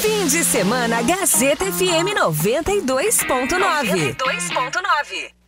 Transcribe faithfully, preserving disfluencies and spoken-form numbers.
Fim de semana Gazeta F M noventa e dois ponto nove. noventa e dois ponto nove.